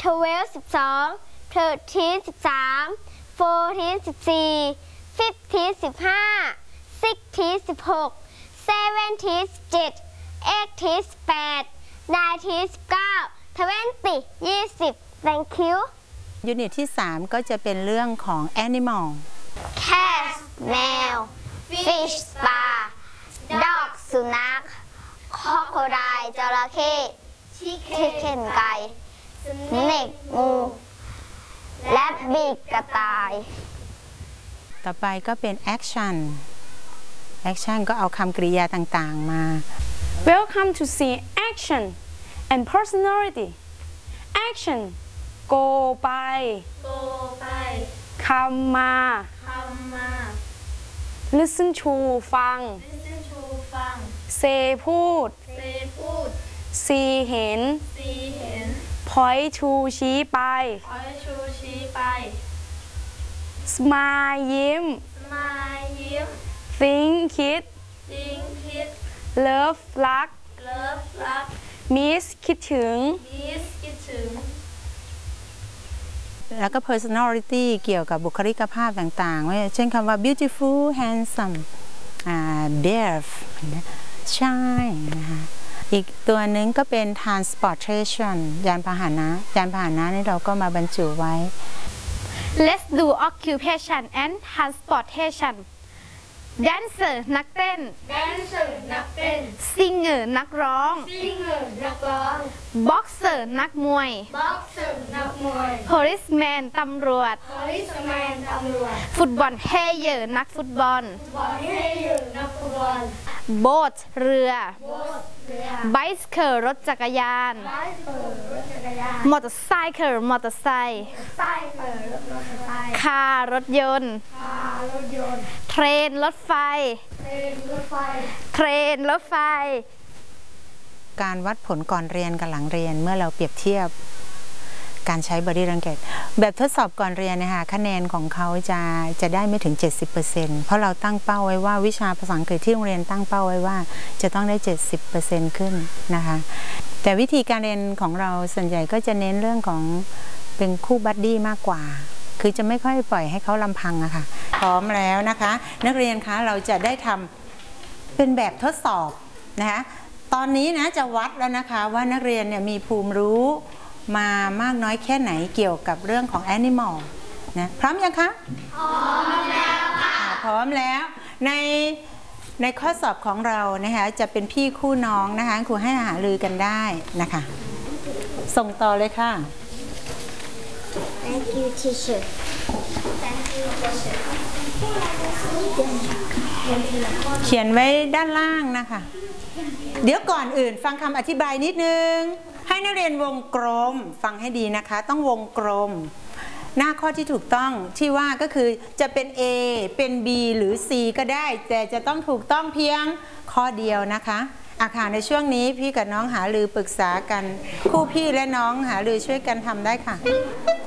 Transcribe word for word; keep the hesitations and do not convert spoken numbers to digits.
twelve สิบสอง thirteen สิบสาม fourteen สิบสี่ fifteen สิบห้า sixteen สิบหก seventeen สิบเจ็ด eighteen สิบแปด nineteen สิบเก้า twenty ยี่สิบ thank you ยูนิตที่สามก็จะเป็นเรื่องของ animal cat แมว fish ปลา dog สุนัข crocodile จระเข้ chicken ไก่ snake งู และบีกกระต่ายต่อไปก็เป็น action action ก็เอาคำกริยาต่างๆมา Welcome to see action and personality action go ไป go ไป come มา come มา listen to ฟัง listen to ฟัง say พูด say พูด see เห็น see เห็น point to ชี้ไป point to ชี้ไป smile ยิ้ม smile ยิ้ม think คิด think คิด love รัก love รัก miss คิดถึง miss คิดถึงแล้วก็ personality เกี่ยวกับบุคลิกภาพต่างๆเช่นคำว่า beautiful handsome brave shy นะคะอีกตัวหนึ่งก็เป็น transportation ยานพาหนะยานพาหนะนี่เราก็มาบรรจุไว้ Let's do occupation and transportation dancer นักเต้น dancer นักเต้น singer นักร้อง singer นักร้อง boxer นักมวย boxer นักมวย policeman ตำรวจ policeman ตำรวจฟุตบอล player นักฟุตบอลบอลให้อยู่นักฟุตบอล boat เรือ boat เรือ bicycle รถจักรยาน bicycle รถจักรยาน motorcycle มอเตอร์ไซค์ cycle รถมอเตอร์ไซค์ car รถยนต์ car รถยนต์ train รถไฟ train รถไฟ train รถไฟการวัดผลก่อนเรียนกับหลังเรียนเมื่อเราเปรียบเทียบการใช้ body language แบบทดสอบก่อนเรียนนะคะคะแนนของเขาจะจะได้ไม่ถึง เจ็ดสิบเปอร์เซ็นต์ เพราะเราตั้งเป้าไว้ว่าวิชาภาษาอังกฤษที่โรงเรียนตั้งเป้าไว้ว่าจะต้องได้ เจ็ดสิบเปอร์เซ็นต์ ขึ้นนะคะแต่วิธีการเรียนของเราส่วนใหญ่ก็จะเน้นเรื่องของเป็นคู่บัดดี้มากกว่าคือจะไม่ค่อยปล่อยให้เขาลำพังอะค่ะพร้อมแล้วนะคะนักเรียนคะเราจะได้ทำเป็นแบบทดสอบนะคะตอนนี้นะจะวัดแล้วนะคะว่านักเรียนเนี่ยมีภูมิรู้มามากน้อยแค่ไหนเกี่ยวกับเรื่องของ animal นะพร้อมยังคะพร้อมแล้วค่ะพร้อมแล้วในในข้อสอบของเรานะคะจะเป็นพี่คู่น้องนะคะครูให้หารือกันได้นะคะส่งต่อเลยค่ะ Thank you teacher Thank you teacher เขียนไว้ด้านล่างนะคะเดี๋ยวก่อนอื่นฟังคำอธิบายนิดนึงให้นักเรียนวงกลมฟังให้ดีนะคะต้องวงกลมหน้าข้อที่ถูกต้องที่ว่าก็คือจะเป็น A เป็น B หรือ C ก็ได้แต่จะต้องถูกต้องเพียงข้อเดียวนะคะอาคารในช่วงนี้พี่กับน้องหารือปรึกษากันคู่พี่และน้องหารือช่วยกันทำได้ค่ะ